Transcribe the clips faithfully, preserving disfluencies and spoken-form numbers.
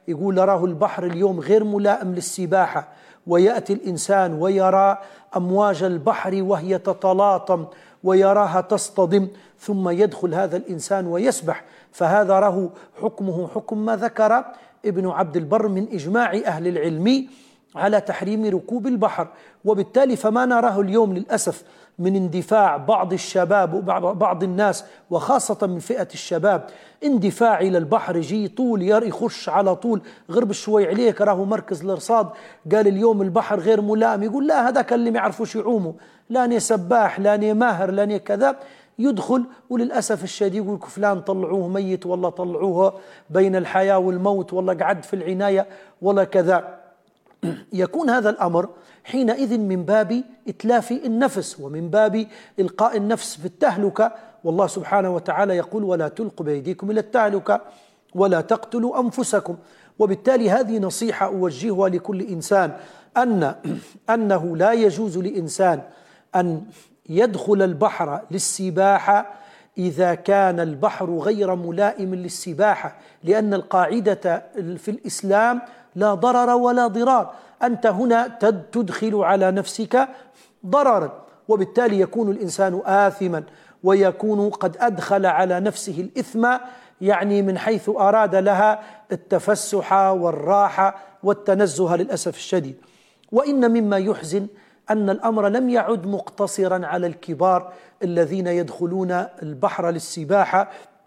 يقول أراه البحر اليوم غير ملائم للسباحة، ويأتي الإنسان ويرى أمواج البحر وهي تتلاطم ويراها تصطدم، ثم يدخل هذا الإنسان ويسبح، فهذا له حكمه حكم ما ذكر ابن عبد البر من إجماع أهل العلم على تحريم ركوب البحر. وبالتالي فما نراه اليوم للأسف من اندفاع بعض الشباب وبعض الناس وخاصة من فئة الشباب، اندفاع إلى البحر، يجي طول يخش على طول، غرب شوي عليك راه مركز الارصاد قال اليوم البحر غير ملائم، يقول لا هذاك اللي ما يعرفوش يعوموا، لاني سباح لاني ماهر لاني كذا، يدخل وللأسف الشديد يقول فلان طلعوه ميت والله طلعوه بين الحياة والموت والله قعد في العناية ولا كذا. يكون هذا الأمر حينئذ من باب إتلاف النفس ومن باب إلقاء النفس في التهلكة، والله سبحانه وتعالى يقول ولا تلقوا بأيديكم إلى التهلكة ولا تقتلوا أنفسكم. وبالتالي هذه نصيحة أوجهها لكل إنسان، أن أنه لا يجوز لإنسان أن يدخل البحر للسباحة إذا كان البحر غير ملائم للسباحة، لأن القاعدة في الإسلام لا ضرر ولا ضرار، أنت هنا تدخل على نفسك ضررا، وبالتالي يكون الإنسان آثما ويكون قد أدخل على نفسه الإثم، يعني من حيث أراد لها التفسح والراحة والتنزه للأسف الشديد. وإن مما يحزن أن الأمر لم يعد مقتصرا على الكبار الذين يدخلون البحر للسباحة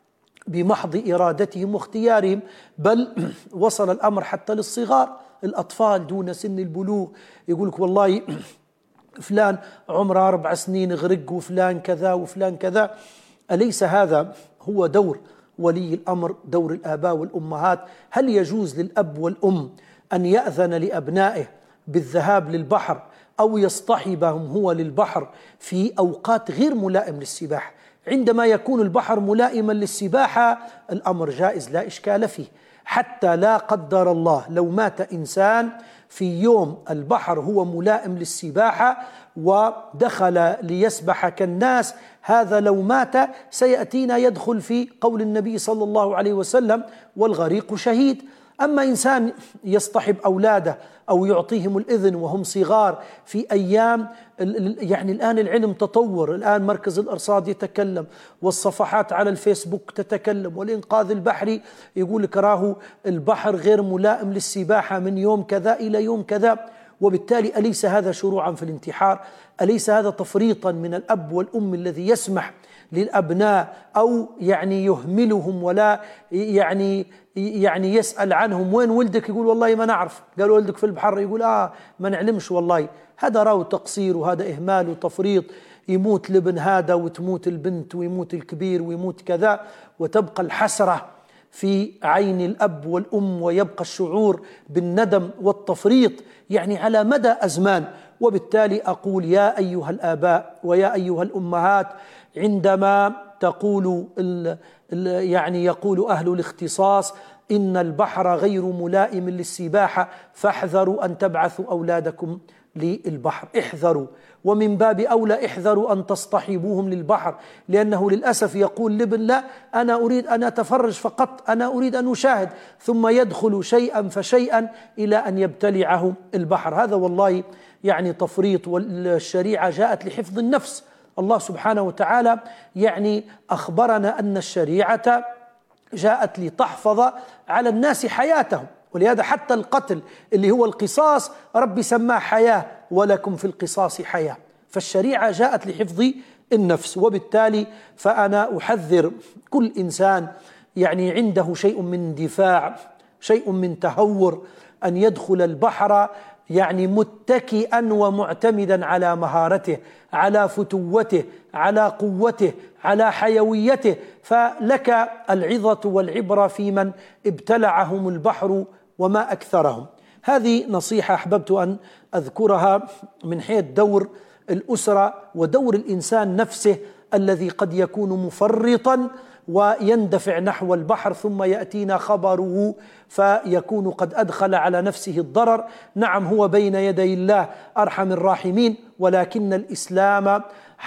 بمحض إرادتهم واختيارهم، بل وصل الأمر حتى للصغار، الأطفال دون سن البلوغ، يقول لك والله فلان عمره أربع سنين غرق وفلان كذا وفلان كذا. أليس هذا هو دور ولي الأمر، دور الآباء والأمهات؟ هل يجوز للأب والأم أن يأذن لأبنائه بالذهاب للبحر أو يصطحبهم هو للبحر في أوقات غير ملائم للسباحة؟ عندما يكون البحر ملائما للسباحة الأمر جائز لا إشكال فيه، حتى لا قدر الله لو مات إنسان في يوم البحر هو ملائم للسباحة ودخل ليسبح كالناس، هذا لو مات سيأتينا يدخل في قول النبي صلى الله عليه وسلم والغريق شهيد. أما إنسان يصطحب أولاده أو يعطيهم الإذن وهم صغار في أيام، يعني الآن العلم تطور، الآن مركز الأرصاد يتكلم والصفحات على الفيسبوك تتكلم والإنقاذ البحري يقول لك راه البحر غير ملائم للسباحة من يوم كذا إلى يوم كذا. وبالتالي أليس هذا شروعا في الانتحار؟ أليس هذا تفريطا من الأب والأم الذي يسمح للأبناء أو يعني يهملهم ولا يعني يعني يسأل عنهم وين ولدك؟ يقول والله ما نعرف. قالوا ولدك في البحر، يقول آه ما نعلمش والله. هذا راهو تقصير وهذا إهمال وتفريط، يموت الابن هذا وتموت البنت ويموت الكبير ويموت كذا، وتبقى الحسرة في عين الأب والأم ويبقى الشعور بالندم والتفريط يعني على مدى أزمان. وبالتالي أقول يا أيها الآباء ويا أيها الأمهات، عندما تقول ال ال يعني يقول أهل الاختصاص إن البحر غير ملائم للسباحة فاحذروا أن تبعثوا أولادكم للبحر، احذروا، ومن باب أولى احذروا أن تصطحبوهم للبحر، لأنه للأسف يقول لابن لا أنا أريد أن أتفرج فقط، أنا أريد أن أشاهد، ثم يدخل شيئا فشيئا إلى أن يبتلعه البحر. هذا والله يعني تفريط، والشريعة جاءت لحفظ النفس. الله سبحانه وتعالى يعني أخبرنا أن الشريعة جاءت لتحفظ على الناس حياتهم، ولهذا حتى القتل اللي هو القصاص ربي سماه حياة، ولكم في القصاص حياة. فالشريعة جاءت لحفظ النفس. وبالتالي فأنا أحذر كل إنسان يعني عنده شيء من اندفاع، شيء من تهور، أن يدخل البحر يعني متكئا ومعتمدا على مهارته، على فتوته، على قوته، على حيويته، فلك العظة والعبرة في من ابتلعهم البحر وما أكثرهم. هذه نصيحة أحببت أن أذكرها من حيث دور الأسرة ودور الإنسان نفسه الذي قد يكون مفرطا ويندفع نحو البحر ثم يأتينا خبره فيكون قد أدخل على نفسه الضرر. نعم هو بين يدي الله أرحم الراحمين، ولكن الإسلام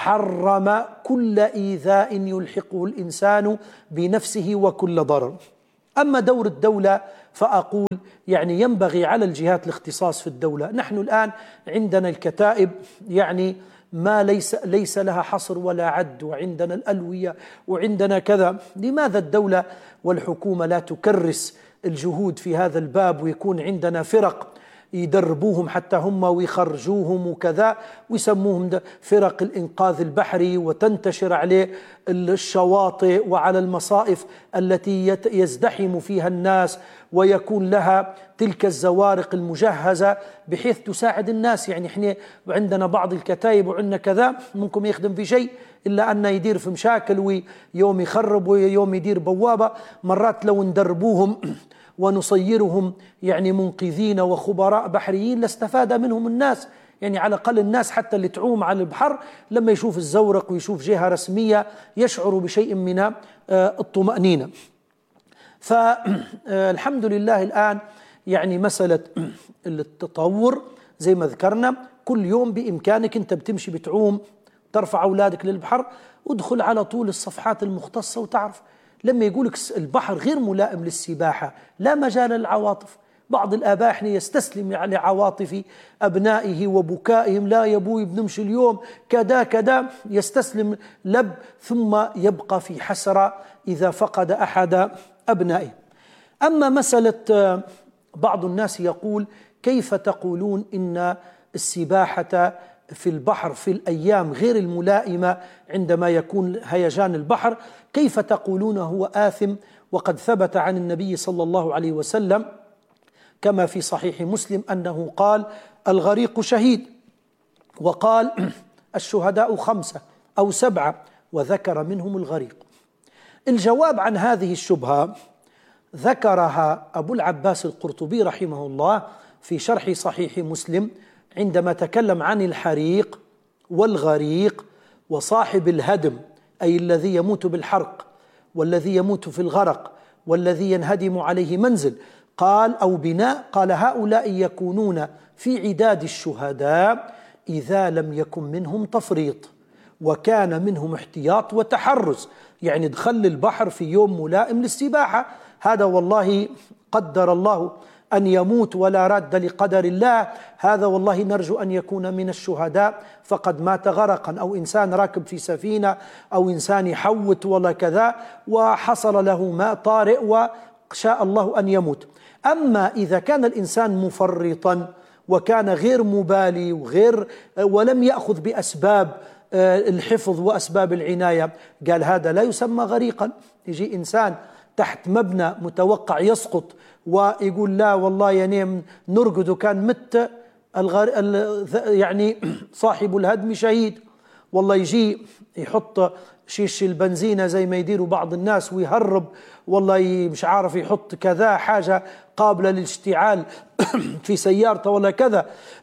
حرم كل إيذاء يلحقه الإنسان بنفسه وكل ضرر. أما دور الدولة فأقول يعني ينبغي على الجهات الاختصاص في الدولة. نحن الآن عندنا الكتائب يعني ما ليس ليس لها حصر ولا عد، وعندنا الألوية وعندنا كذا. لماذا الدولة والحكومة لا تكرس الجهود في هذا الباب، ويكون عندنا فرق يدربوهم حتى هم ويخرجوهم وكذا، ويسموهم فرق الإنقاذ البحري، وتنتشر عليه الشواطئ وعلى المصائف التي يزدحم فيها الناس، ويكون لها تلك الزوارق المجهزة بحيث تساعد الناس. يعني احنا عندنا بعض الكتائب وعندنا كذا ممكن يخدم في شيء إلا أنه يدير في مشاكل، ويوم يخرب ويوم يدير بوابة. مرات لو ندربوهم ونصيرهم يعني منقذين وخبراء بحريين لاستفاد منهم الناس. يعني على الأقل الناس حتى اللي تعوم على البحر لما يشوف الزورق ويشوف جهة رسمية يشعر بشيء من الطمأنينة. فالحمد لله الآن يعني مسألة التطور زي ما ذكرنا، كل يوم بإمكانك أنت بتمشي بتعوم ترفع أولادك للبحر، ودخل على طول الصفحات المختصة وتعرف. لما يقولك البحر غير ملائم للسباحة لا مجال للعواطف. بعض الآباء احنا يستسلم لعواطف أبنائه وبكائهم، لا يا أبوي بنمشي اليوم كذا كذا، يستسلم لب، ثم يبقى في حسرة إذا فقد أحد أبنائه. أما مسألة بعض الناس يقول كيف تقولون إن السباحة في البحر في الأيام غير الملائمة عندما يكون هيجان البحر، كيف تقولون هو آثم؟ وقد ثبت عن النبي صلى الله عليه وسلم كما في صحيح مسلم أنه قال الغريق شهيد، وقال الشهداء خمسة أو سبعة، وذكر منهم الغريق. الجواب عن هذه الشبهة ذكرها أبو العباس القرطبي رحمه الله في شرح صحيح مسلم عندما تكلم عن الحريق والغريق وصاحب الهدم، أي الذي يموت بالحرق والذي يموت في الغرق والذي ينهدم عليه منزل، قال أو بناء، قال هؤلاء يكونون في عداد الشهداء إذا لم يكن منهم تفريط وكان منهم احتياط وتحرز. يعني دخل البحر في يوم ملائم للسباحة، هذا والله قدر الله أن يموت ولا راد لقدر الله، هذا والله نرجو أن يكون من الشهداء فقد مات غرقا، أو إنسان راكب في سفينة، أو إنسان يحوت ولا كذا وحصل له ماء طارئ وشاء الله أن يموت. أما إذا كان الإنسان مفرطا وكان غير مبالي وغير ولم يأخذ بأسباب الحفظ وأسباب العناية، قال هذا لا يسمى غريقا. يجي إنسان تحت مبنى متوقع يسقط ويقول لا والله يعني نرقد وكان مت، الغر... يعني صاحب الهدم شهيد. والله يجي يحط شيش البنزينة زي ما يديروا بعض الناس ويهرب، والله مش عارف يحط كذا حاجة قابلة للاشتعال في سيارته ولا كذا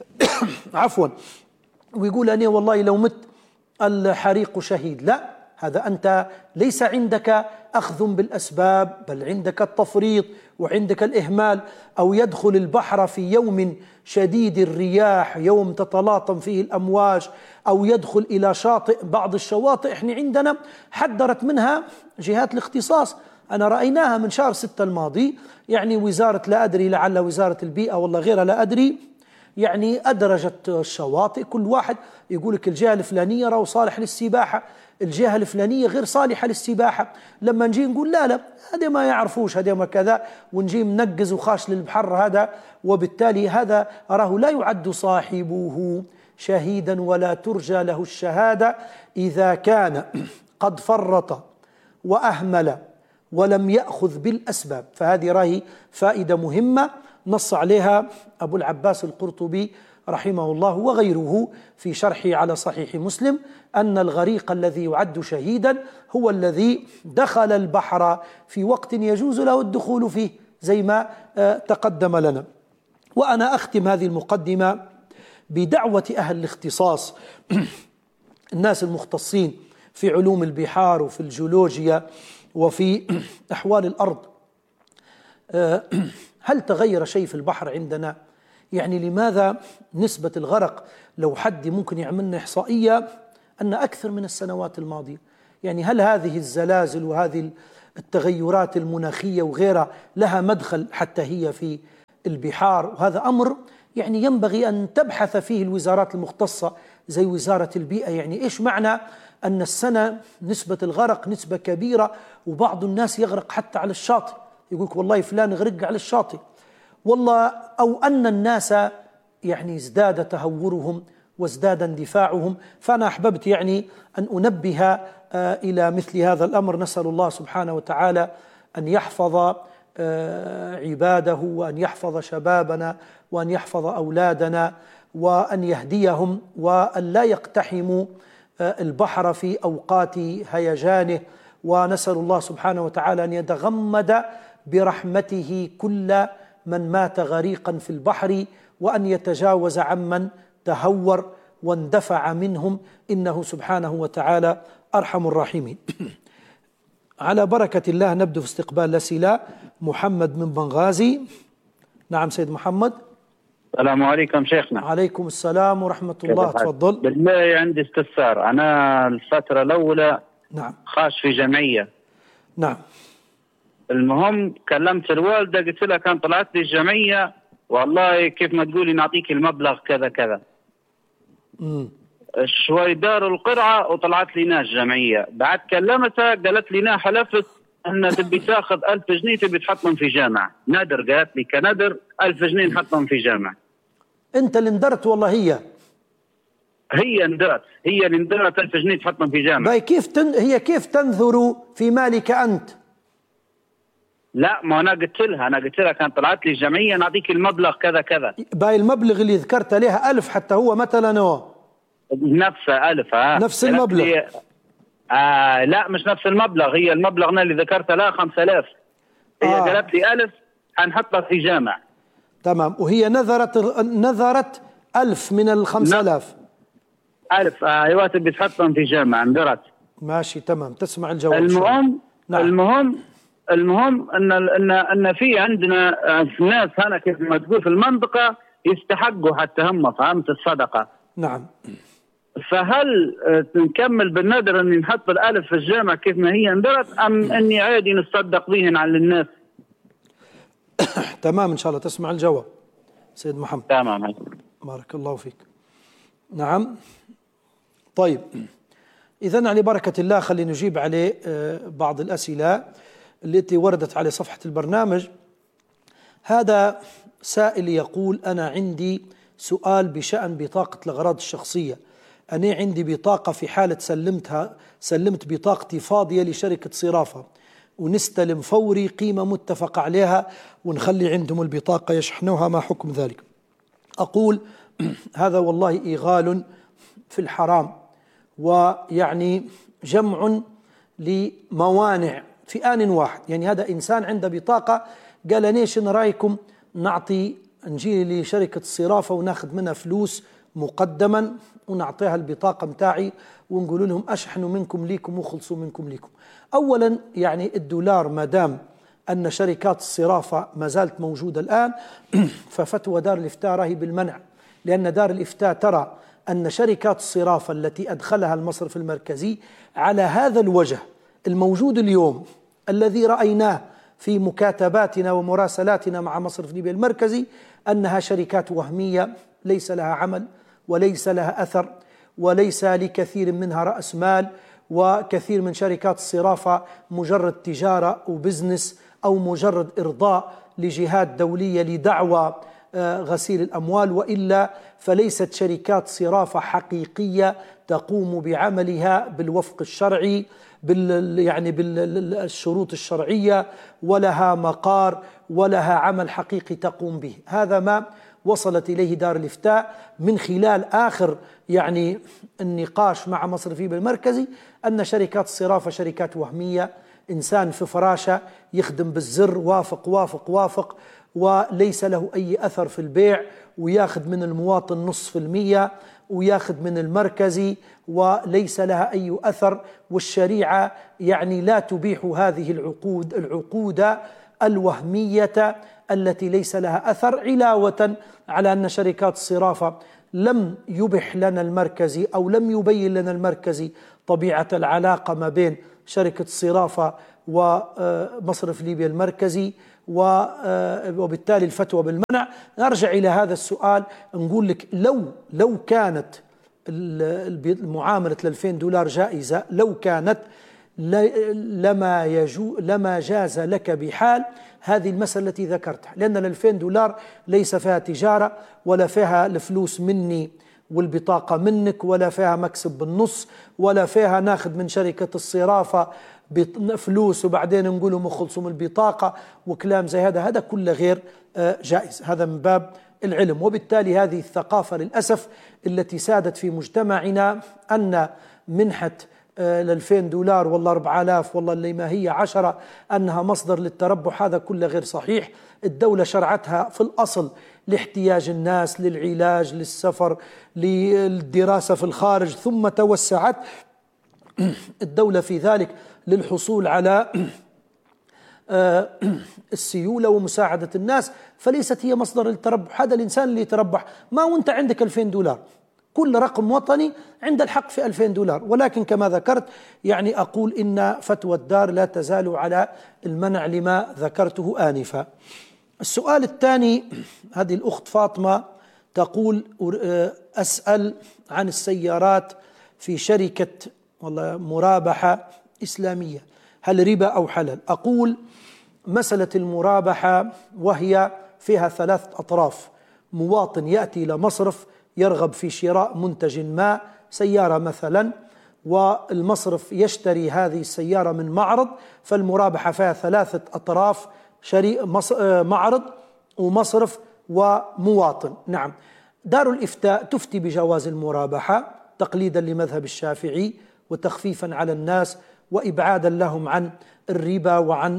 عفوا، ويقول أنا والله لو مت الحريق شهيد. لا، هذا أنت ليس عندك أخذ بالأسباب، بل عندك التفريط وعندك الإهمال. أو يدخل البحر في يوم شديد الرياح، يوم تتلاطم فيه الأمواج، أو يدخل إلى شاطئ. بعض الشواطئ إحنا عندنا حذرت منها جهات الاختصاص، أنا رأيناها من شهر ستة الماضي، يعني وزارة لا أدري لعل وزارة البيئة والله غيرها لا أدري، يعني أدرجت الشواطئ، كل واحد يقول لك الجهة الفلانية راهو صالح للسباحة، الجهة الفلانية غير صالحة للسباحة. لما نجي نقول لا لا هذا ما يعرفوش، هذا ما كذا، ونجي منقز وخاش للبحر هذا، وبالتالي هذا راه لا يعد صاحبه شهيدا ولا ترجى له الشهادة إذا كان قد فرط وأهمل ولم يأخذ بالأسباب. فهذه راهي فائدة مهمة نص عليها أبو العباس القرطبي رحمه الله وغيره في شرحه على صحيح مسلم، أن الغريق الذي يعد شهيدا هو الذي دخل البحر في وقت يجوز له الدخول فيه زي ما تقدم لنا. وأنا أختم هذه المقدمة بدعوة أهل الاختصاص الناس المختصين في علوم البحار وفي الجيولوجيا وفي أحوال الأرض. هل تغير شيء في البحر عندنا؟ يعني لماذا نسبة الغرق لو حد ممكن يعملنا إحصائية أن أكثر من السنوات الماضية؟ يعني هل هذه الزلازل وهذه التغيرات المناخية وغيرها لها مدخل حتى هي في البحار، وهذا أمر يعني ينبغي أن تبحث فيه الوزارات المختصة زي وزارة البيئة. يعني إيش معنى أن السنة نسبة الغرق نسبة كبيرة وبعض الناس يغرق حتى على الشاطئ، يقولك والله فلان غرق على الشاطئ، والله أو أن الناس يعني ازداد تهورهم وازداد اندفاعهم. فأنا أحببت يعني أن أنبه إلى مثل هذا الأمر. نسأل الله سبحانه وتعالى أن يحفظ عباده وأن يحفظ شبابنا وأن يحفظ أولادنا وأن يهديهم وأن لا يقتحموا البحر في أوقات هيجانه. ونسأل الله سبحانه وتعالى أن يتغمد برحمته كل من مات غريقا في البحر وأن يتجاوز عمن تهور واندفع منهم، إنه سبحانه وتعالى أرحم الراحمين. على بركة الله نبدأ في استقبال الأسئلة. محمد من بنغازي. نعم سيد محمد. السلام عليكم شيخنا. عليكم السلام ورحمة الله. تفضل. بالله عندي استفسار. أنا الفترة الأولى نعم خاش في جمعية. نعم. المهم كلمت الوالدة قلت لها كان طلعت لي الجمعية والله كيف ما تقولي نعطيك المبلغ كذا كذا. امم شوي داروا القرعة وطلعت لي ناس جمعية. بعد كلمتها قالت لي نا حلفت أن تبي تاخذ ألف جنيه تبي تحطهم في جامعة. نادر قالت لي كندر ألف جنيه نحطهم في جامعة. أنت اللي اندرت والله هي هي اندرت هي اللي اندرت ألف جنيه تحطهم في جامعة. باي كيف تن... هي كيف تنذر في مالك أنت؟ لا ما أنا قلت لها أنا قلت لها كان طلعت لي الجمعية نعطيك المبلغ كذا كذا. باي المبلغ اللي ذكرت لها ألف حتى هو مثلا هو نفسه ألف. ها نفس المبلغ. آه لا مش نفس المبلغ. هي المبلغ اللي ذكرت لها خمسة آلاف. هي آه. قالت لي ألف حنحطها في جامع. تمام. وهي نذرت نذرت ألف من الخمسة آلاف. ألف أيوة تبي تحطهم في جامع اندرت. ماشي تمام. تسمع الجواب. المهم نعم. المهم المهم ان ان ان في عندنا ناس هنا كيف ما تقول في المنطقه يستحقوا حتى هم فهمت الصدقه. نعم. فهل نكمل بالنذر اني نحط الالف في الجامع كيف ما هي اندرت ام اني عادي نتصدق بهن على الناس؟ تمام ان شاء الله. تسمع الجواب سيد محمد. تمام. بارك الله فيك. نعم. طيب اذا على بركه الله خلينا نجيب عليه بعض الاسئله التي وردت على صفحه البرنامج. هذا سائل يقول أنا عندي سؤال بشأن بطاقة الأغراض الشخصية. أنا عندي بطاقة في حالة سلمتها سلمت بطاقتي فاضية لشركة صرافة ونستلم فوري قيمة متفق عليها ونخلي عندهم البطاقة يشحنوها، ما حكم ذلك؟ أقول هذا والله إغال في الحرام ويعني جمع لموانع في آن واحد. يعني هذا إنسان عنده بطاقة قال ليش إن رأيكم نعطي نجي لشركة الصرافة وناخذ منها فلوس مقدما ونعطيها البطاقة متاعي ونقول لهم أشحنوا منكم ليكم وخلصوا منكم ليكم. أولا يعني الدولار ما دام أن شركات الصرافة ما زالت موجودة الآن ففتوى دار الإفتاء راهي بالمنع، لأن دار الإفتاء ترى أن شركات الصرافة التي أدخلها المصرف المركزي على هذا الوجه الموجود اليوم الذي رأيناه في مكاتباتنا ومراسلاتنا مع مصرف ليبيا المركزي أنها شركات وهمية ليس لها عمل وليس لها أثر وليس لكثير منها رأس مال، وكثير من شركات الصرافة مجرد تجارة وبزنس أو مجرد إرضاء لجهات دولية لدعوى غسيل الأموال، وإلا فليست شركات صرافة حقيقية تقوم بعملها بالوفق الشرعي بال يعني بالشروط الشرعية ولها مقار ولها عمل حقيقي تقوم به. هذا ما وصلت إليه دار الإفتاء من خلال آخر يعني النقاش مع مصرف ليبيا المركزي أن شركات الصرافة شركات وهمية، إنسان في فراشة يخدم بالزر وافق وافق وافق وليس له أي أثر في البيع، وياخذ من المواطن نصف المية وياخذ من المركزي وليس لها أي أثر. والشريعة يعني لا تبيح هذه العقود العقود الوهمية التي ليس لها أثر، علاوة على أن شركات الصرافة لم يبح لنا المركزي أو لم يبين لنا المركزي طبيعة العلاقة ما بين شركة الصرافة ومصرف ليبيا المركزي، وبالتالي الفتوى بالمنع. نرجع إلى هذا السؤال نقول لك لو لو كانت المعاملة ألفين دولار جائزة، لو كانت لما يجو لما جاز لك بحال هذه المسألة التي ذكرتها، لأن الألفين دولار ليس فيها تجارة ولا فيها الفلوس مني والبطاقة منك، ولا فيها مكسب بالنص، ولا فيها ناخذ من شركة الصرافة فلوس وبعدين نقولوا مخلصوا من البطاقة وكلام زي هذا. هذا كله غير جائز، هذا من باب العلم. وبالتالي هذه الثقافة للأسف التي سادت في مجتمعنا، أن منحة الألفين دولار والله أربعة آلاف والله اللي ما هي عشرة أنها مصدر للتربح، هذا كله غير صحيح. الدولة شرعتها في الأصل لاحتياج الناس، للعلاج، للسفر، للدراسة في الخارج، ثم توسعت الدولة في ذلك للحصول على السيولة ومساعدة الناس، فليست هي مصدر للتربح. هذا الإنسان اللي يتربح ما وانت عندك ألفين دولار، كل رقم وطني عند الحق في ألفين دولار. ولكن كما ذكرت يعني أقول إن فتوى الدار لا تزال على المنع لما ذكرته آنفا. السؤال الثاني، هذه الأخت فاطمة تقول أسأل عن السيارات في شركة والله مرابحة إسلامية، هل ربا أو حلال؟ أقول مسألة المرابحة وهي فيها ثلاث أطراف. مواطن يأتي إلى مصرف يرغب في شراء منتج ما، سيارة مثلا، والمصرف يشتري هذه السيارة من معرض، فالمرابحة فيها ثلاثة أطراف، معرض ومصرف ومواطن. نعم، دار الإفتاء تفتي بجواز المرابحة تقليدا لمذهب الشافعي وتخفيفا على الناس وإبعادا لهم عن الربا وعن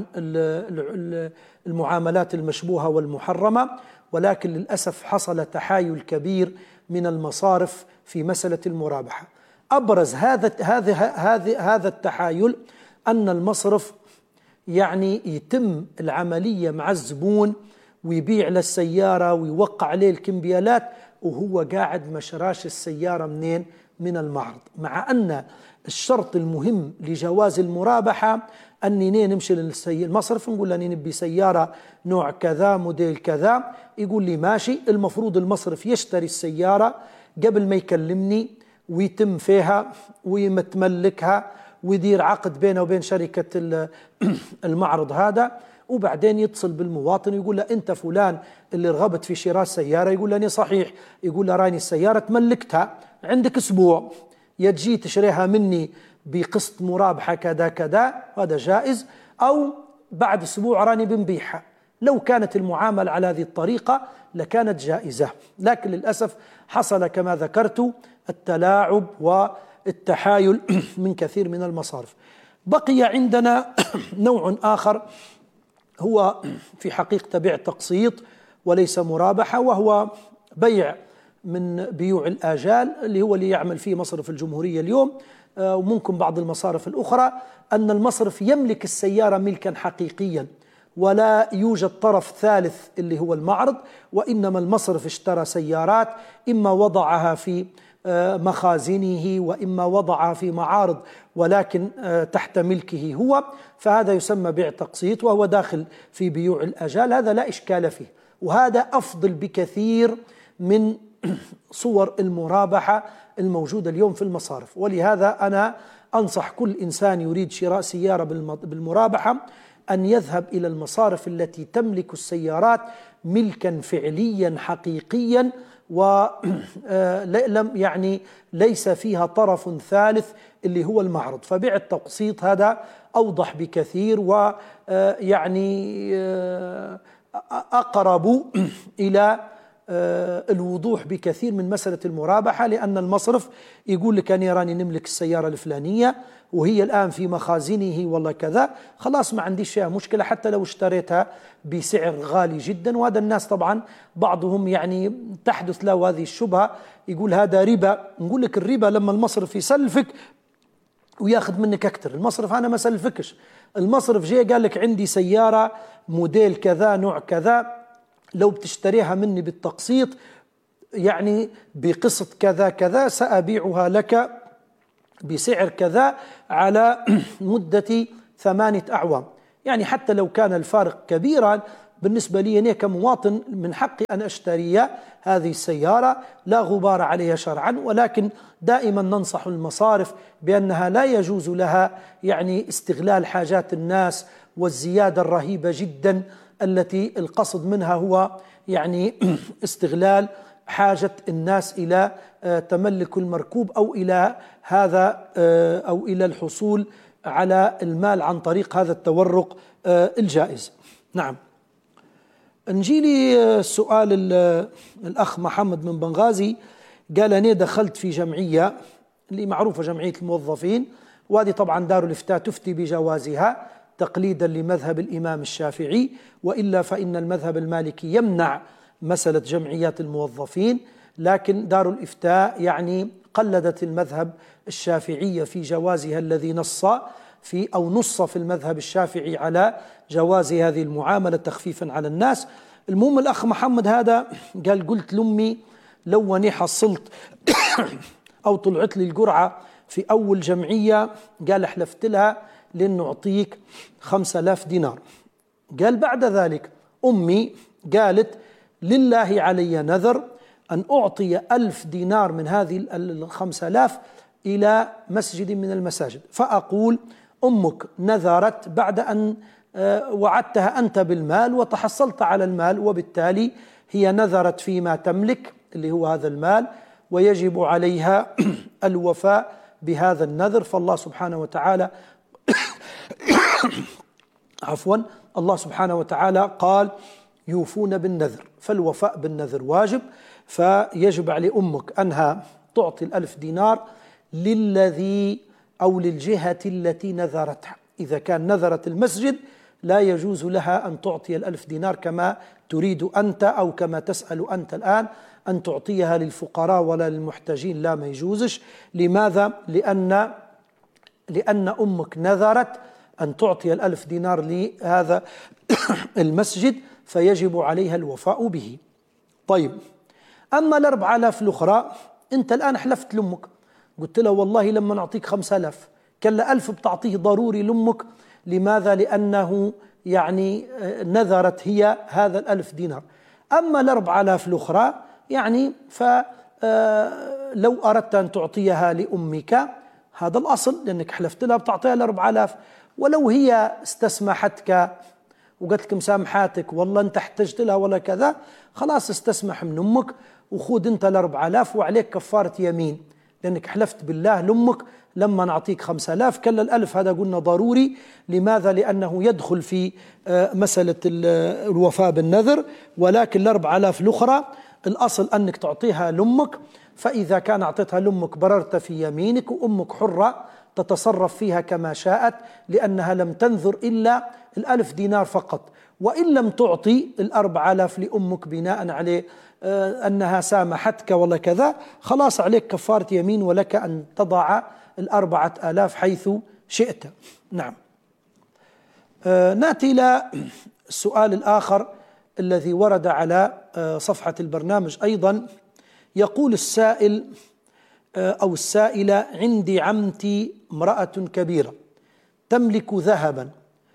المعاملات المشبوهة والمحرمة. ولكن للأسف حصل تحايل كبير من المصارف في مسألة المرابحة. أبرز هذا هذا هذا هذا التحايل أن المصرف يعني يتم العملية مع الزبون ويبيع للسيارة ويوقع عليه الكمبيالات وهو قاعد ما شراش السيارة منين؟ من المعرض، مع أن الشرط المهم لجواز المرابحة أني نمشي للمصرف نقول له نبي سيارة نوع كذا موديل كذا، يقول لي ماشي. المفروض المصرف يشتري السيارة قبل ما يكلمني ويتم فيها ويمتملكها ويدير عقد بينه وبين شركة المعرض هذا، وبعدين يتصل بالمواطن يقول له أنت فلان اللي رغبت في شراء السيارة، يقول له صحيح، يقول له راني السيارة تملكتها عندك أسبوع، يجي تشريها مني بقسط مرابحة كذا كذا، هذا جائز، أو بعد أسبوع راني بنبيعها. لو كانت المعاملة على هذه الطريقة لكانت جائزة، لكن للأسف حصل كما ذكرت التلاعب والتحايل من كثير من المصارف. بقي عندنا نوع آخر هو في حقيقة بيع تقسيط وليس مرابحة، وهو بيع من بيوع الآجال اللي هو اللي يعمل فيه مصرف الجمهورية اليوم وممكن بعض المصارف الأخرى، أن المصرف يملك السيارة ملكا حقيقيا ولا يوجد طرف ثالث اللي هو المعرض، وإنما المصرف اشترى سيارات إما وضعها في مخازنه وإما وضعها في معارض ولكن تحت ملكه هو، فهذا يسمى بيع تقسيط وهو داخل في بيوع الآجال، هذا لا إشكال فيه، وهذا أفضل بكثير من صور المرابحة الموجودة اليوم في المصارف. ولهذا أنا أنصح كل إنسان يريد شراء سيارة بالمرابحة أن يذهب إلى المصارف التي تملك السيارات ملكا فعليا حقيقيا، ولم يعني ليس فيها طرف ثالث اللي هو المعرض. فبيع التقسيط هذا أوضح بكثير ويعني أقرب إلى الوضوح بكثير من مسألة المرابحة، لأن المصرف يقول لك أنا راني نملك السيارة الفلانية وهي الآن في مخازنه والله كذا، خلاص ما عنديش فيها مشكلة حتى لو اشتريتها بسعر غالي جدا. وهذا الناس طبعا بعضهم يعني تحدث له هذه الشبهة، يقول هذا ربا. نقول لك الربا لما المصرف يسلفك وياخذ منك أكثر. المصرف أنا ما سلفكش، المصرف جاي قال لك عندي سيارة موديل كذا نوع كذا، لو بتشتريها مني بالتقسيط يعني بقسط كذا كذا سأبيعها لك بسعر كذا على مدة ثمانية أعوام. يعني حتى لو كان الفارق كبيرا بالنسبة لي أنا كمواطن من حقي أن أشتري هذه السيارة، لا غبار عليها شرعا، ولكن دائما ننصح المصارف بأنها لا يجوز لها يعني استغلال حاجات الناس والزيادة الرهيبة جدا التي القصد منها هو يعني استغلال حاجة الناس إلى تملك المركوب أو إلى هذا أو إلى الحصول على المال عن طريق هذا التورق الجائز. نعم. نجي لي سؤال الأخ محمد من بنغازي، قال أنا دخلت في جمعية اللي معروفة جمعية الموظفين، وهذه طبعا دار الإفتاء تفتي بجوازها تقليدا لمذهب الإمام الشافعي، وإلا فإن المذهب المالكي يمنع مسألة جمعيات الموظفين، لكن دار الإفتاء يعني قلدت المذهب الشافعي في جوازها الذي نص في أو نص في المذهب الشافعي على جواز هذه المعاملة تخفيفا على الناس. المهم الأخ محمد هذا قال قلت لأمي لو أني حصلت أو طلعت لي القرعة في أول جمعية، قال حلفت لها لأن أعطيك خمسة آلاف دينار. قال بعد ذلك أمي قالت لله علي نذر أن أعطي ألف دينار من هذه الخمسة آلاف إلى مسجد من المساجد، فأقول أمك نذرت بعد أن وعدتها أنت بالمال وتحصلت على المال، وبالتالي هي نذرت فيما تملك اللي هو هذا المال، ويجب عليها الوفاء بهذا النذر. فالله سبحانه وتعالى عفوا الله سبحانه وتعالى قال يوفون بالنذر، فالوفاء بالنذر واجب، فيجب على أمك أنها تعطي الألف دينار للذي أو للجهة التي نذرتها. إذا كان نذرت المسجد لا يجوز لها أن تعطي الألف دينار كما تريد أنت أو كما تسأل أنت الآن أن تعطيها للفقراء ولا للمحتاجين، لا ما يجوزش. لماذا؟ لأن لأن أمك نذرت أن تعطي الألف دينار لهذا المسجد، فيجب عليها الوفاء به. طيب، أما الأربعة آلاف الأخرى أنت الآن حلفت لأمك، قلت له والله لما نعطيك خمسة آلاف، كلا ألف بتعطيه ضروري لأمك. لماذا؟ لأنه يعني نذرت هي هذا الألف دينار. أما الأربعة آلاف الأخرى يعني فلو أردت أن تعطيها لأمك هذا الأصل، لأنك حلفت لها بتعطيها الأربعة آلاف، ولو هي استسمحتك وقالت لك مسامحاتك والله أنت احتجت لها ولا كذا، خلاص استسمح من أمك وخذ أنت الأربعة آلاف وعليك كفارة يمين، لأنك حلفت بالله لأمك لما نعطيك خمسة آلاف. كلا الألف هذا قلنا ضروري. لماذا؟ لأنه يدخل في مسألة الوفاء بالنذر، ولكن الأربعة آلاف الأخرى الأصل أنك تعطيها لأمك، فإذا كان أعطيتها لأمك بررت في يمينك، وأمك حرة تتصرف فيها كما شاءت، لأنها لم تنذر إلا الألف دينار فقط. وإن لم تعطي الأربعة آلاف لأمك بناء عليه أنها سامحتك ولا كذا، خلاص عليك كفارة يمين، ولك أن تضع الأربعة آلاف حيث شئت. نعم. آه نأتي إلى السؤال الآخر الذي ورد على آه صفحة البرنامج أيضا. يقول السائل آه أو السائلة: عندي عمتي امرأة كبيرة تملك ذهبا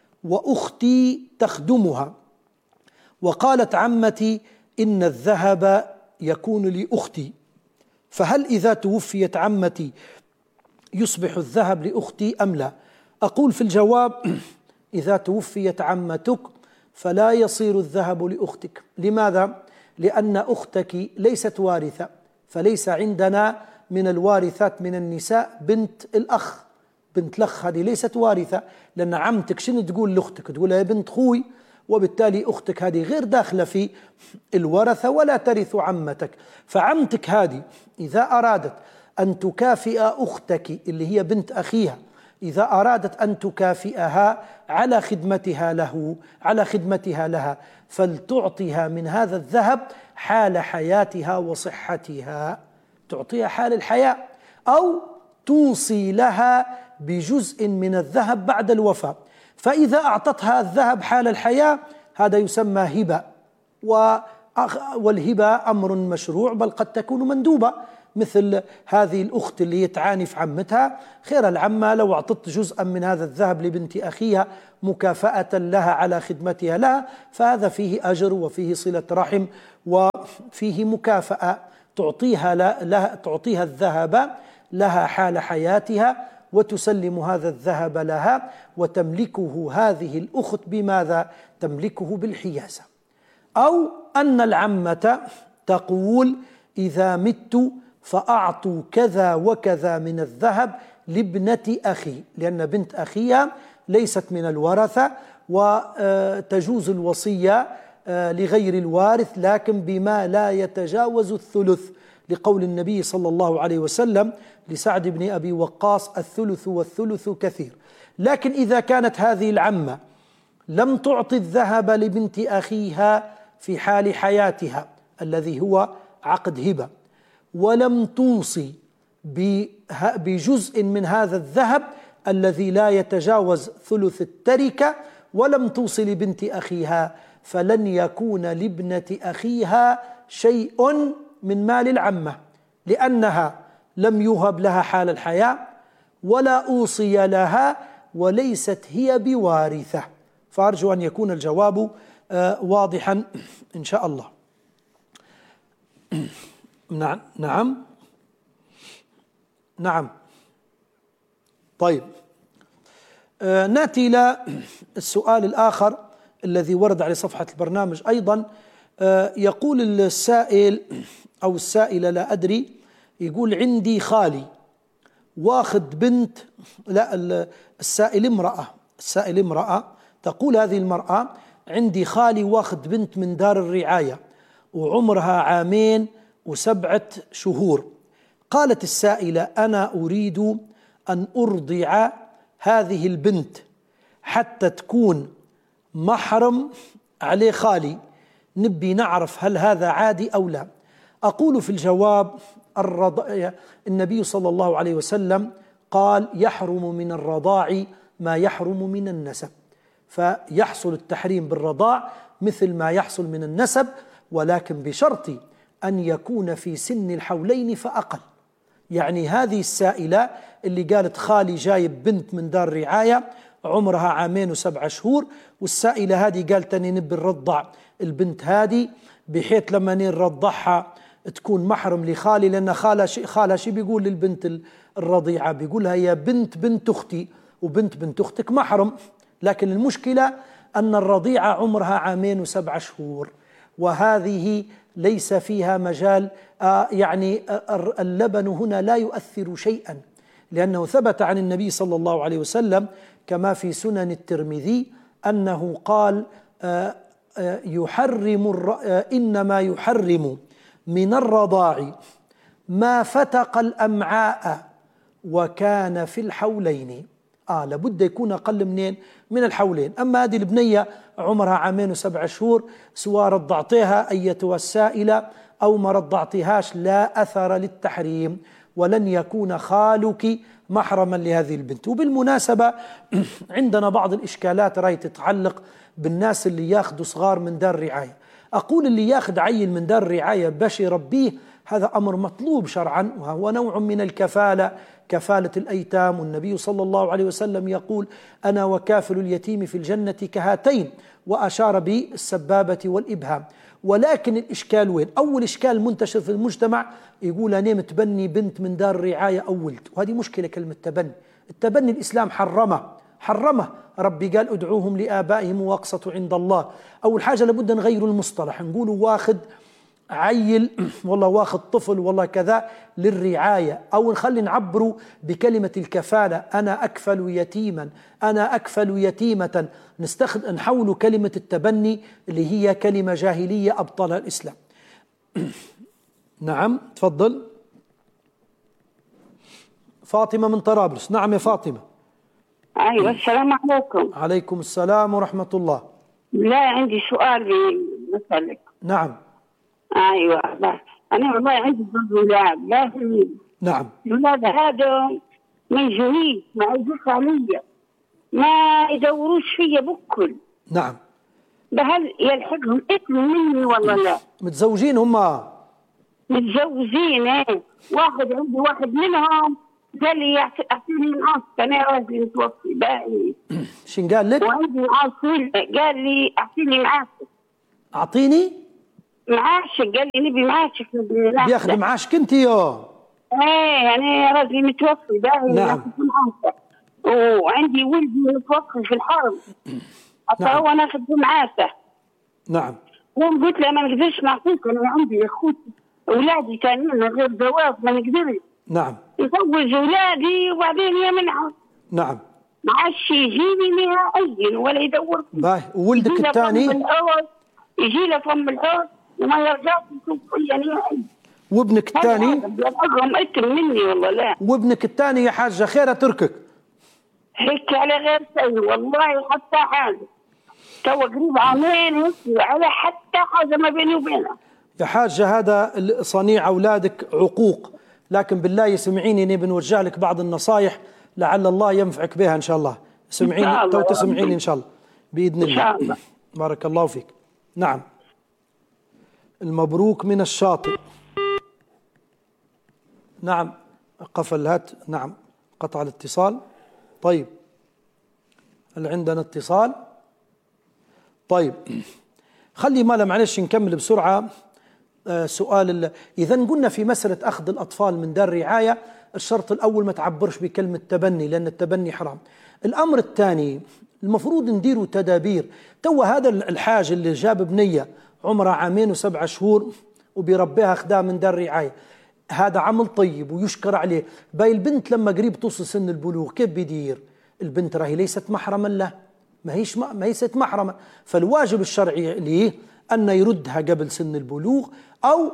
وأختي تخدمها، وقالت عمتي إن الذهب يكون لأختي، فهل إذا توفيت عمتي يصبح الذهب لأختي أم لا؟ أقول في الجواب: إذا توفيت عمتك فلا يصير الذهب لأختك. لماذا؟ لأن أختك ليست وارثة، فليس عندنا من الوارثات من النساء بنت الأخ. بنت الأخ هذه ليست وارثة، لأن عمتك شنو تقول لأختك؟ تقول يا بنت خوي، وبالتالي أختك هذه غير داخلة في الورثة ولا ترث عمتك. فعمتك هذه إذا أرادت أن تكافئ أختك اللي هي بنت أخيها، إذا أرادت أن تكافئها على خدمتها له على خدمتها لها فلتعطيها من هذا الذهب حال حياتها وصحتها، تعطيها حال الحياة، أو توصي لها بجزء من الذهب بعد الوفاة. فإذا أعطتها الذهب حال الحياة هذا يسمى هبة، والهبة أمر مشروع بل قد تكون مندوبة، مثل هذه الأخت اللي تعاني في عمتها، خير العمة لو أعطت جزءا من هذا الذهب لبنت أخيها مكافأة لها على خدمتها لها، فهذا فيه أجر وفيه صلة رحم وفيه مكافأة، تعطيها, لها تعطيها الذهب لها حال حياتها وتسلم هذا الذهب لها، وتملكه هذه الأخت بماذا؟ تملكه بالحيازة. أو أن العمة تقول إذا مت فأعطوا كذا وكذا من الذهب لابنة أخي، لأن بنت أخيها ليست من الورثة وتجوز الوصية لغير الوارث لكن بما لا يتجاوز الثلث، لقول النبي صلى الله عليه وسلم لسعد بن أبي وقاص الثلث والثلث كثير. لكن إذا كانت هذه العمة لم تعطي الذهب لبنت أخيها في حال حياتها الذي هو عقد هبة، ولم توصي بجزء من هذا الذهب الذي لا يتجاوز ثلث التركة، ولم توصي لبنت أخيها، فلن يكون لابنة أخيها شيء من مال العمة، لأنها لم يهب لها حال الحياة ولا أوصي لها وليست هي بوارثة. فأرجو أن يكون الجواب واضحا إن شاء الله. نعم نعم نعم طيب، نأتي إلى السؤال الآخر الذي ورد على صفحة البرنامج أيضا. يقول السائل أو السائلة لا أدري، يقول عندي خالي واخذ بنت، لا السائل امرأة، السائل امرأة تقول هذه المرأة عندي خالي واخذ بنت من دار الرعاية وعمرها عامين وسبعة شهور. قالت السائلة أنا أريد أن أرضع هذه البنت حتى تكون محرم عليه خالي، نبي نعرف هل هذا عادي أو لا. أقول في الجواب الرضاع، النبي صلى الله عليه وسلم قال يحرم من الرضاع ما يحرم من النسب، فيحصل التحريم بالرضاع مثل ما يحصل من النسب، ولكن بشرط أن يكون في سن الحولين فأقل. يعني هذه السائلة اللي قالت خالي جايب بنت من دار رعاية عمرها عامين وسبع شهور، والسائلة هذه قالت أني نبي نرضع البنت هذه بحيث لما نرضعها تكون محرم لخالي، لأن خالها شي خالها شي بيقول للبنت الرضيعة، بيقولها يا بنت بنت أختي، وبنت بنت أختك محرم. لكن المشكلة أن الرضيعة عمرها عامين وسبع شهور، وهذه ليس فيها مجال، آه يعني اللبن هنا لا يؤثر شيئا، لأنه ثبت عن النبي صلى الله عليه وسلم كما في سنن الترمذي أنه قال آه آه يحرم آه إنما يحرم من الرضاع ما فتق الأمعاء وكان في الحولين. آه لابد يكون أقل منين؟ من الحولين. أما هذه البنية عمرها عامين وسبع شهور سواء رضعتها أيتها السائلة أو ما رضعتهاش لا أثر للتحريم، ولن يكون خالك محرما لهذه البنت. وبالمناسبة عندنا بعض الإشكالات راي تتعلق بالناس اللي ياخذوا صغار من دار رعاية. أقول اللي ياخذ عيل من دار رعاية باش يربيه هذا أمر مطلوب شرعا، وهو نوع من الكفالة، كفالة الأيتام، والنبي صلى الله عليه وسلم يقول أنا وكافل اليتيم في الجنة كهاتين، وأشار بالسبابة والإبهام. ولكن الإشكال وين؟ أول إشكال منتشر في المجتمع يقول أنا متبني بنت من دار رعاية أو ولد، وهذه مشكلة كلمة تبني. التبني الإسلام حرمه حرمه ربي قال ادعوهم لآبائهم واقسطوا عند الله. أول حاجة لابد نغير المصطلح، نقولوا واخد عيل والله واخد طفل والله كذا للرعاية، أو نخلي نعبروا بكلمة الكفالة أنا أكفل يتيما، أنا أكفل يتيمة، نستخدم نحول كلمة التبني اللي هي كلمة جاهلية أبطلها الإسلام. نعم تفضل فاطمة من طرابلس. نعم يا فاطمة. أيوة السلام عليكم. عليكم السلام ورحمة الله. لا عندي سؤال بسألك. نعم. أيوة لا. أنا والله عندي أولاد لا في. نعم. الأولاد هذا منجوين ما يجوش علي، ما يدوروش فيا بكل. نعم. بهل يلحقهم إثم مني والله لا. متزوجين هم؟ متزوجين ايه، واحد عندي واحد منهم قال لي اعطيني معاك، انا راجل متوفي باقي. شن قال لك؟ وعندي معاك، قال لي اعطيني معاك. اعطيني معاشك، قال لي نبي معاشك. بياخذ معاشك انت يا؟ ايه انا راجل متوفي باقي. نعم. وعندي ولدي متوفي في الحرب، حتى نعم. هو ناخذ معاشه. نعم. قلت له ما نقدرش نعطيك، انا عندي اخوتي اولادي ثانيين غير زواج، ما نقدرش. نعم. يزوج اولادي وبعدين يمنعه. نعم. ما عادش يجيني نهائيا ولا يدور. باهي. وولدك الثاني؟ يجي له فم الحوض وما يرجعش يشوف فيا نهائيا. وابنك الثاني؟ اقرم اتم مني والله. لا. وابنك الثاني يا حاجه خير اتركك. هيك على غير شيء والله، حتى حاجه تو قريب عامين هيك على حتى حاجه ما بيني وبينها. يا حاجه هذا صنيع اولادك عقوق، لكن بالله يسمعيني اني بنوجه لك بعض النصائح لعل الله ينفعك بها ان شاء الله. سمعيني تو تسمعيني ان شاء الله باذن الله. ان شاء الله. بارك الله فيك. نعم. المبروك من الشاطئ. نعم. قفل الهات. نعم. قطع الاتصال. طيب هل عندنا اتصال؟ طيب خلي مالا معلش نكمل بسرعة. آه سؤال إذا قلنا في مسألة أخذ الأطفال من دار رعاية، الشرط الأول ما تعبرش بكلمة تبني لأن التبني حرام. الأمر الثاني المفروض نديروا تدابير. تو هذا الحاج اللي جاب بنية عمرها عامين وسبعة شهور وبيربيها أخدها من دار رعاية، هذا عمل طيب ويشكر عليه. باي البنت لما قريب توصل سن البلوغ كيف بيدير؟ البنت راهي ليست محرما له، ما هيش ما هيست محرمة، فالواجب الشرعي ليه أن يردها قبل سن البلوغ، أو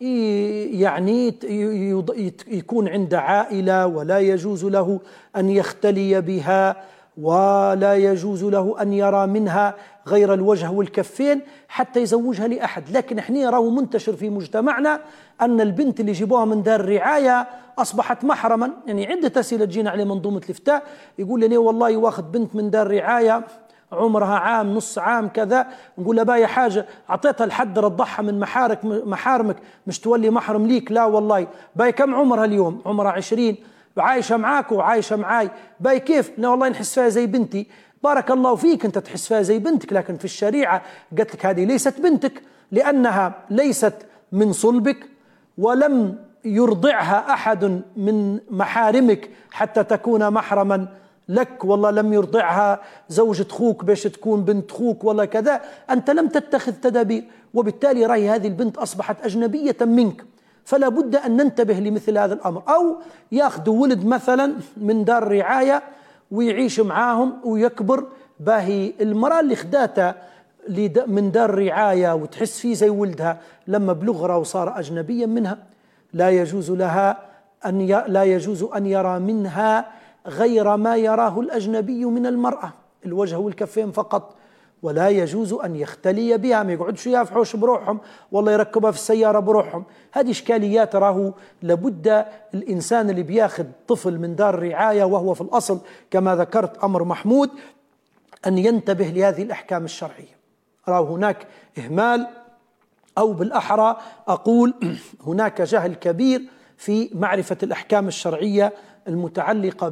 يعني يكون عند عائلة ولا يجوز له أن يختلي بها ولا يجوز له أن يرى منها غير الوجه والكفين حتى يزوجها لأحد. لكن احنا راهو منتشر في مجتمعنا أن البنت اللي يجيبوها من دار الرعاية أصبحت محرما. يعني عدة أسئلة تجينا عليه منظومة الإفتاء يقول لي والله واخذ بنت من دار الرعاية عمرها عام نص عام كذا، نقول له باي حاجة أعطيتها لحد رضعها من محارك محارمك مش تولي محرم ليك. لا والله. باي كم عمرها اليوم؟ عمرها عشرين، عايشة معاك وعايشة معاي. باي كيف؟ لا والله نحس فيها زي بنتي. بارك الله فيك أنت تحس فيها زي بنتك، لكن في الشريعة قالت لك هذه ليست بنتك لأنها ليست من صلبك ولم يرضعها أحد من محارمك حتى تكون محرما لك، والله لم يرضعها زوجة أخوك باش تكون بنت أخوك ولا كذا، أنت لم تتخذ تدابير، وبالتالي رأي هذه البنت أصبحت أجنبية منك. فلا بد أن ننتبه لمثل هذا الأمر. أو ياخذوا ولد مثلا من دار رعاية ويعيش معاهم ويكبر. باهي المرأة اللي خداتها من دار رعاية وتحس فيه زي ولدها لما بلغرة وصار أجنبيا منها، لا يجوز لها أن ي... لا يجوز أن يرى منها غير ما يراه الأجنبي من المرأة، الوجه والكفين فقط، ولا يجوز أن يختلي بها، ما يقعدش يافحوش بروحهم والله يركبها في السيارة بروحهم. هذه إشكاليات راهو لابد الإنسان اللي بياخذ طفل من دار رعاية وهو في الأصل كما ذكرت أمر محمود أن ينتبه لهذه الأحكام الشرعية. راهو هناك إهمال أو بالأحرى أقول هناك جهل كبير في معرفة الأحكام الشرعية المتعلقة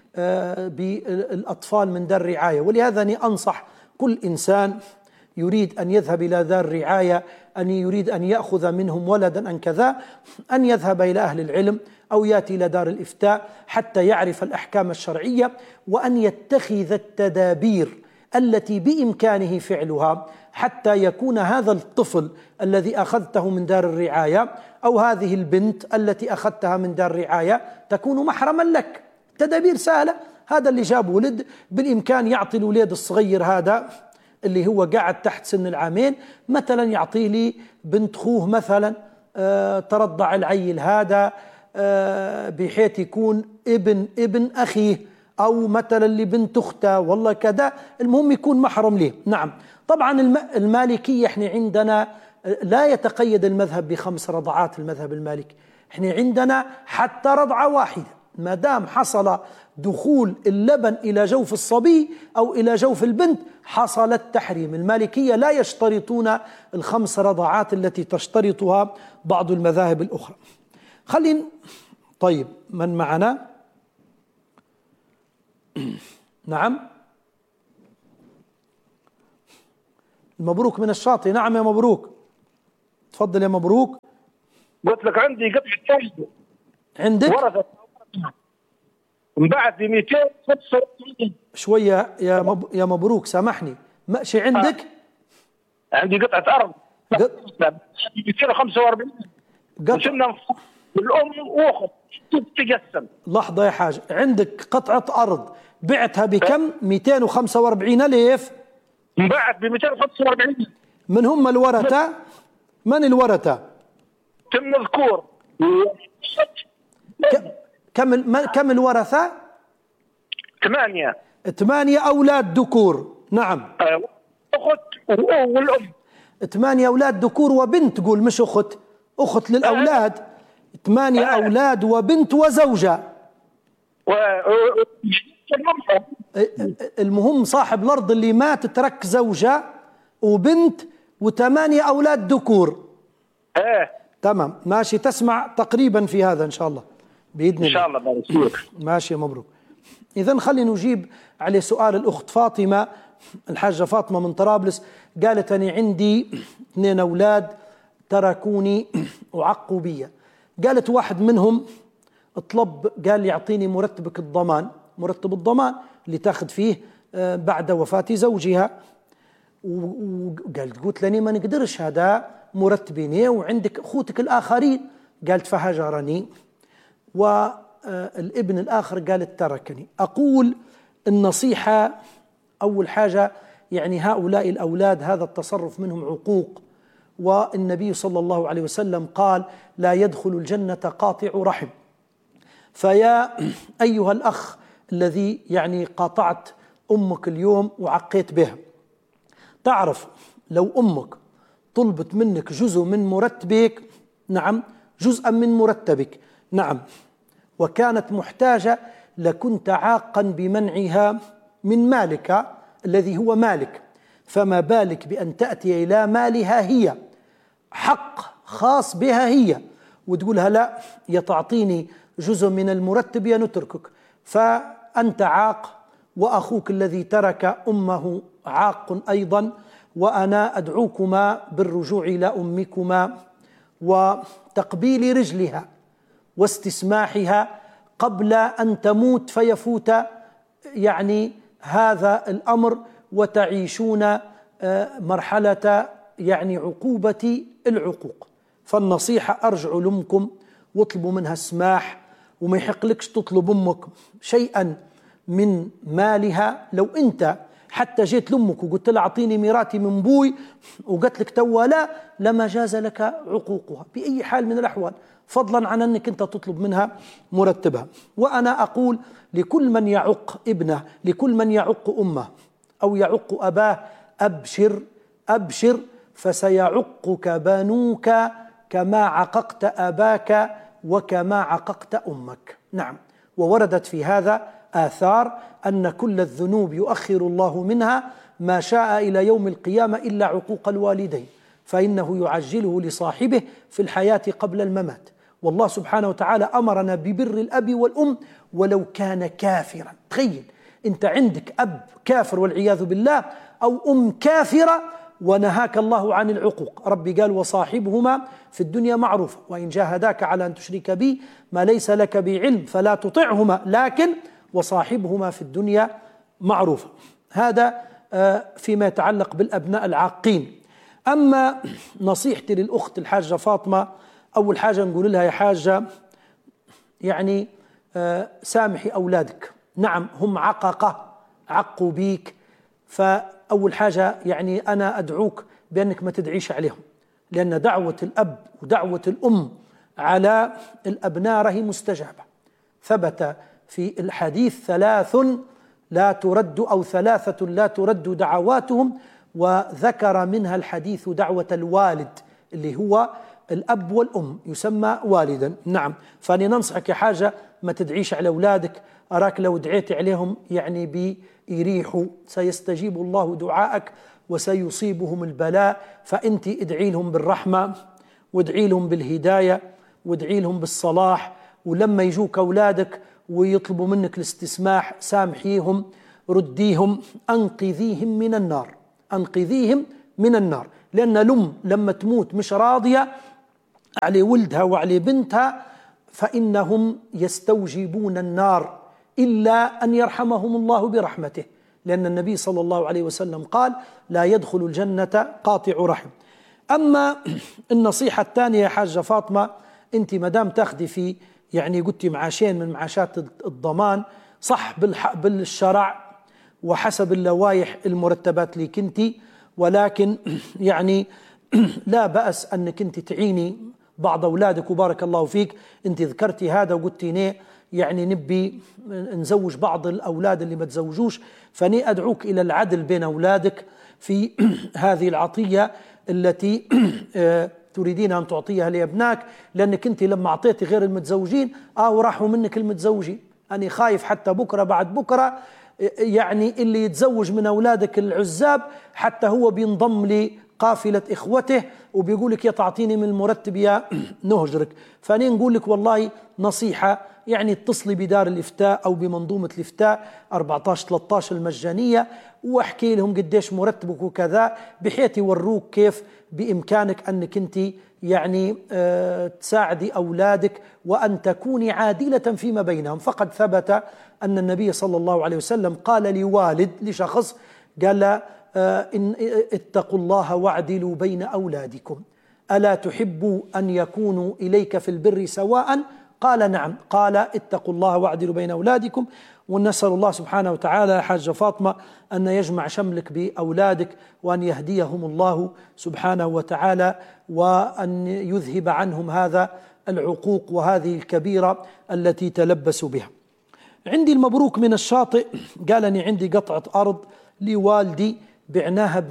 بالأطفال من دار الرعاية. ولهذا أنا أنصح كل إنسان يريد أن يذهب إلى دار الرعاية، أن يريد أن يأخذ منهم ولدا أن كذا، أن يذهب إلى أهل العلم أو يأتي إلى دار الإفتاء حتى يعرف الأحكام الشرعية، وأن يتخذ التدابير التي بإمكانه فعلها حتى يكون هذا الطفل الذي أخذته من دار الرعاية أو هذه البنت التي أخذتها من دار الرعاية تكون محرما لك. تدابير سهلة. هذا اللي جاب ولد بالإمكان يعطي الولاد الصغير هذا اللي هو قاعد تحت سن العامين مثلا يعطيه لي بنت خوه مثلا آه ترضع العيل هذا آه بحيث يكون ابن ابن أخيه، أو مثلا لبنت أخته والله كذا، المهم يكون محرم له. نعم. طبعا المالكية احنا عندنا لا يتقيد المذهب بخمس رضعات، المذهب المالكي احنا عندنا حتى رضعة واحدة، ما دام حصل دخول اللبن إلى جوف الصبي أو إلى جوف البنت حصل التحريم. المالكية لا يشترطون الخمس رضعات التي تشترطها بعض المذاهب الأخرى. خلينا طيب، من معنا؟ نعم، مبروك من الشاطئ. نعم يا مبروك، تفضل يا مبروك. قلت لك عندي قطعة ثلج. عندك؟ ورثة انباعت ب مئتين وخمسة وأربعين. شوية يا مب... يا مبروك سامحني، ماشي عندك؟ آه. عندي قطعة أرض قط... ب مئتين وخمسة وأربعين. قطع... وصلنا الأم وأخت تقسم. لحظة يا حاج، عندك قطعة أرض بعتها بكم؟ مئتين وخمسة وأربعين ألف. انباعت ب مئتين وخمسة وأربعين. من هم الورثة؟ من الورثة؟ تم مذكور. ك... كم ال... كم الورثة؟ ثمانية. ثمانية أولاد ذكور. نعم. أخت والأم. ثمانية أولاد ذكور وبنت، قول مش أخت، أخت للأولاد. ثمانية أولاد وبنت وزوجة. و... المهم صاحب الأرض اللي مات ترك زوجة وبنت وثمانية أولاد ذكور. ايه تمام، ماشي. تسمع تقريبا في هذا إن شاء الله بإذن الله. إن شاء الله بارك فيك. ماشي مبروك. إذن خلينا نجيب على سؤال الأخت فاطمة، الحاجة فاطمة من طرابلس. قالت أنا عندي اثنين أولاد تركوني وعقوا بي. قالت واحد منهم اطلب، قال لي يعطيني مرتبك الضمان، مرتب الضمان اللي تاخذ فيه بعد وفاة زوجها. وقالت قلت لني ما نقدرش، هذا مرتبيني وعندك أخوتك الآخرين. قالت فهجرني. والابن الآخر قالت تركني. أقول النصيحة أول حاجة، يعني هؤلاء الأولاد هذا التصرف منهم عقوق، والنبي صلى الله عليه وسلم قال لا يدخل الجنة قاطع رحم. فيا أيها الأخ الذي يعني قاطعت أمك اليوم وعقيت بها، تعرف لو أمك طلبت منك جزء من مرتبك، نعم جزءا من مرتبك، نعم، وكانت محتاجة لكنت عاقا بمنعها من مالك الذي هو مالك، فما بالك بأن تأتي إلى مالها هي، حق خاص بها هي، وتقولها لا يا تعطيني جزء من المرتب يا نتركك. فأنت عاق وأخوك الذي ترك أمه عاق أيضا، وأنا أدعوكما بالرجوع إلى أمكما وتقبيل رجلها واستسماحها قبل أن تموت فيفوت يعني هذا الأمر وتعيشون مرحلة يعني عقوبة العقوق. فالنصيحة أرجع لأمكم واطلبوا منها السماح، وما يحقلكش تطلب أمك شيئا من مالها. لو أنت حتى جيت لأمك وقلت لها أعطيني ميراثي من بوي وقلت لك توا لا، لما جاز لك عقوقها بأي حال من الأحوال، فضلا عن أنك أنت تطلب منها مرتبها. وأنا أقول لكل من يعق ابنه، لكل من يعق أمه أو يعق أباه، أبشر أبشر فسيعقك بنوك كما عققت أباك وكما عققت أمك. نعم، ووردت في هذا آثار أن كل الذنوب يؤخر الله منها ما شاء إلى يوم القيامة إلا عقوق الوالدين، فإنه يعجله لصاحبه في الحياة قبل الممات. والله سبحانه وتعالى أمرنا ببر الأب والأم ولو كان كافرا. تخيل أنت عندك أب كافر والعياذ بالله أو أم كافرة ونهاك الله عن العقوق. ربي قال وصاحبهما في الدنيا معروفة وإن جاهداك على أن تشرك بي ما ليس لك بعلم فلا تطعهما لكن وصاحبهما في الدنيا معروفة. هذا فيما يتعلق بالأبناء العاقين. أما نصيحتي للأخت الحاجة فاطمة، أول حاجة نقول لها يا حاجة يعني سامحي أولادك، نعم هم عققة عقوا بيك، فأول حاجة يعني أنا أدعوك بأنك ما تدعيش عليهم، لأن دعوة الأب ودعوة الأم على الأبناء رهي مستجابة. ثبت في الحديث ثلاث لا ترد أو ثلاثة لا ترد دعواتهم، وذكر منها الحديث دعوة الوالد اللي هو الأب والأم يسمى والدا. نعم، فأنا ننصحك حاجة، ما تدعيش على أولادك، أراك لو دعيت عليهم يعني بيريحوا، سيستجيب الله دعائك وسيصيبهم البلاء. فأنت ادعي لهم بالرحمة، وادعي لهم بالهداية، وادعي لهم بالصلاح. ولما يجوك أولادك ويطلبوا منك الاستسماح سامحيهم، رديهم، أنقذيهم من النار، أنقذيهم من النار. لأن الأم لما تموت مش راضية على ولدها وعلى بنتها فإنهم يستوجبون النار إلا أن يرحمهم الله برحمته، لأن النبي صلى الله عليه وسلم قال: لا يدخل الجنة قاطع رحم. أما النصيحة الثانية يا حاجة فاطمة، أنت مدام تاخدي في يعني قلتي معاشين من معاشات الضمان، صح بالشرع وحسب اللوائح المرتبات لك انت، ولكن يعني لا بأس أنك انت تعيني بعض أولادك. وبارك الله فيك، انت ذكرتي هذا وقلتي ني يعني نبي نزوج بعض الأولاد اللي ما تزوجوش، فني أدعوك إلى العدل بين أولادك في هذه العطية التي تريدين أن تعطيها لأبنائك، لأنك أنت لما أعطيتي غير المتزوجين آه وراحوا منك المتزوجين. أنا خايف حتى بكرة بعد بكرة يعني اللي يتزوج من أولادك العزاب حتى هو بينضم لقافلة إخوته وبيقولك يا تعطيني من المرتب يا نهجرك. فأنا نقول لك والله نصيحة، يعني اتصلي بدار الإفتاء أو بمنظومة الإفتاء أربعة عشر ثلاثة عشر المجانية، واحكي لهم قديش مرتبك وكذا، بحيث يوروك كيف بإمكانك أنك أنت يعني أه تساعدي أولادك وأن تكوني عادلة فيما بينهم. فقد ثبت أن النبي صلى الله عليه وسلم قال لوالد لشخص، قال أه إن اتقوا الله واعدلوا بين أولادكم، ألا تحبوا أن يكونوا إليك في البر سواء؟ قال نعم. قال اتقوا الله واعدلوا بين أولادكم. ونسأل الله سبحانه وتعالى يا حاجة فاطمة أن يجمع شملك بأولادك، وأن يهديهم الله سبحانه وتعالى، وأن يذهب عنهم هذا العقوق وهذه الكبيرة التي تلبسوا بها. عندي المبروك من الشاطئ، قال أني عندي قطعة أرض لوالدي بعناها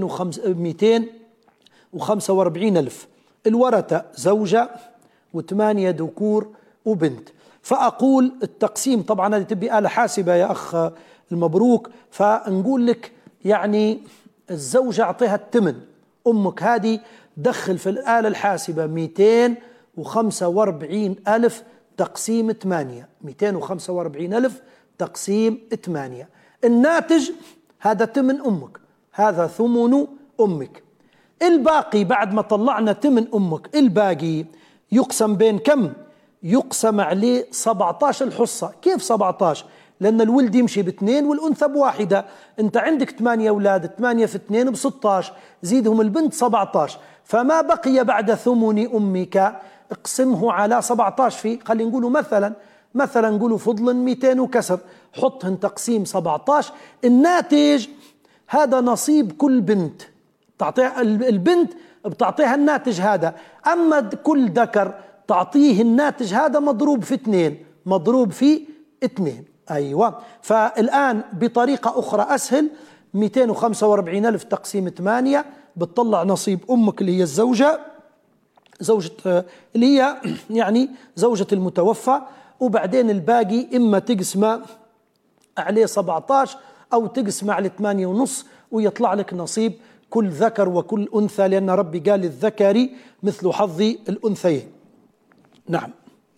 بمئتين وخمسة واربعين ألف، الورثة زوجة وثمانية ذكور وبنت. فأقول التقسيم، طبعا هذه تبي آلة حاسبة يا أخ المبروك، فنقول لك يعني الزوجة أعطيها الثمن، أمك هذه دخل في الآلة الحاسبة مئتين وخمسة واربعين ألف تقسيم ثمانية، مئتين وخمسة واربعين ألف تقسيم ثمانية، الناتج هذا ثمن أمك، هذا ثمن أمك. الباقي بعد ما طلعنا ثمن أمك الباقي يقسم بين كم؟ يقسم عليه سبعة عشر الحصة. كيف سبعة عشر؟ لأن الولد يمشي باثنين والأنثى بواحدة، أنت عندك ثمانية أولاد، ثمانية في اثنين بستة عشر، زيدهم البنت سبعة عشر، فما بقي بعد ثمن أمك اقسمه على سبعة عشر في، خلينا نقوله مثلا مثلا نقوله فضلا مئتين وكسر، حطهن تقسيم سبعة عشر، الناتج هذا نصيب كل بنت، تعطيها البنت بتعطيها الناتج هذا. أما كل ذكر تعطيه الناتج هذا مضروب في اثنين، مضروب في اثنين. أيوة. فالآن بطريقة أخرى أسهل، مئتين وخمسة واربعين ألف تقسيم ثمانية بتطلع نصيب أمك اللي هي الزوجة، زوجة اللي هي يعني زوجة المتوفى، وبعدين الباقي إما تقسم عليه سبعة عشر أو تقسم عليه ثمانية ونص، ويطلع لك نصيب كل ذكر وكل أنثى، لأن ربي قال للذكر مثل حظ الأنثيين. نعم.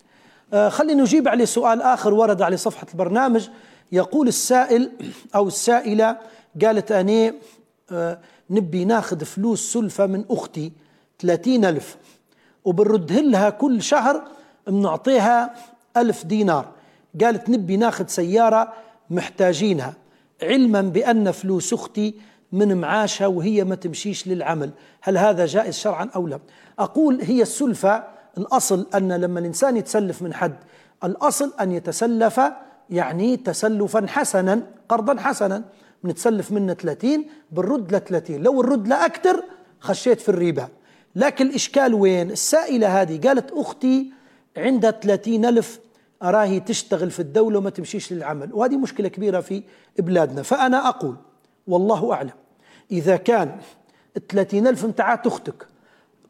آه خلينا نجيب عليه سؤال آخر ورد على صفحة البرنامج. يقول السائل أو السائلة، قالت أنا آه نبي ناخذ فلوس سلفة من أختي ثلاثين ألف، وبنرده لها كل شهر بنعطيها ألف دينار. قالت نبي ناخذ سيارة محتاجينها، علما بأن فلوس أختي من معاشها وهي ما تمشيش للعمل، هل هذا جائز شرعا أو لا؟ أقول هي السلفة الأصل أن لما الإنسان يتسلف من حد، الأصل أن يتسلف يعني تسلفا حسنا، قرضا حسنا، بنتسلف منه ثلاثين بنرد ل ثلاثين، لو الرد لا أكثر خشيت في الربا. لكن الإشكال وين؟ السائلة هذه قالت أختي عندها ثلاثين ألف أراهي تشتغل في الدولة وما تمشيش للعمل، وهذه مشكلة كبيرة في بلادنا. فأنا أقول والله أعلم، إذا كان الثلاثين ألف متاعات أختك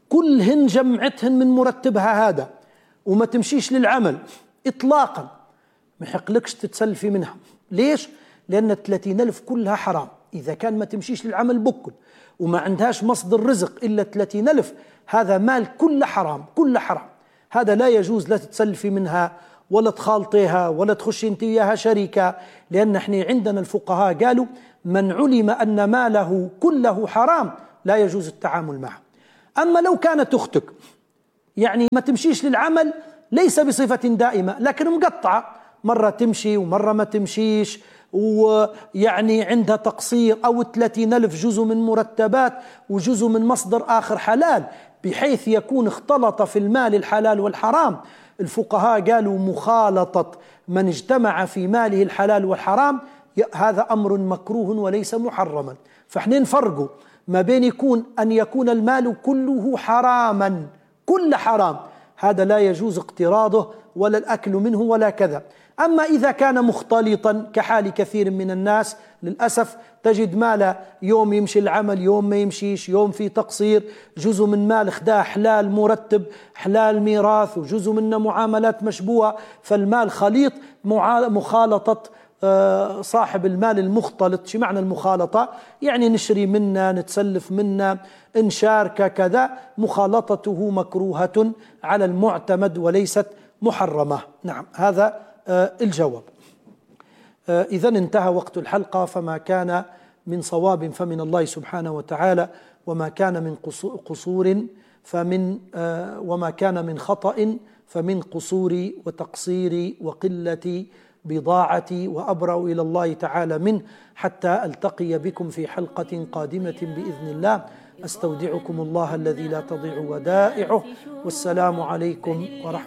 كلهن جمعتهن من مرتبها هذا وما تمشيش للعمل إطلاقا، ما يحقلكش تتسلفي منها. ليش؟ لأن الثلاثين ألف كلها حرام. إذا كان ما تمشيش للعمل بكل وما عندهاش مصدر رزق إلا ثلاثين ألف، هذا مال كله حرام، كله حرام. هذا لا يجوز لا تتسلفي منها ولا تخالطيها ولا تخشي انت وياها شركة، لأن احنا عندنا الفقهاء قالوا من علم أن ماله كله حرام لا يجوز التعامل معه. أما لو كانت أختك يعني ما تمشيش للعمل ليس بصفة دائمة لكن مقطعة، مرة تمشي ومرة ما تمشيش، ويعني عندها تقصير، أو ثلاثين ألف جزء من مرتبات وجزء من مصدر آخر حلال، بحيث يكون اختلط في المال الحلال والحرام. الفقهاء قالوا مخالطة من اجتمع في ماله الحلال والحرام هذا أمر مكروه وليس محرما. فاحنا نفرقوا ما بين يكون أن يكون المال كله حراما، كل حرام، هذا لا يجوز اقتراضه ولا الأكل منه ولا كذا. أما إذا كان مختلطا كحال كثير من الناس للأسف، تجد ماله يوم يمشي العمل يوم ما يمشيش، يوم في تقصير، جزء من مال خداه حلال مرتب حلال ميراث وجزء منه معاملات مشبوهة، فالمال خليط. مخالطة صاحب المال المختلط، شو معنى المخالطة؟ يعني نشري منا نتسلف منا نشارك كذا، مخالطته مكروهة على المعتمد وليست محرمة. نعم، هذا الجواب. إذن انتهى وقت الحلقة، فما كان من صواب فمن الله سبحانه وتعالى، وما كان من قصور فمن وما كان من خطأ فمن قصوري وتقصيري وقلة بضاعتي، وأبرأ إلى الله تعالى منه، حتى ألتقي بكم في حلقة قادمة بإذن الله. أستودعكم الله الذي لا تضيع ودائعه، والسلام عليكم ورحمة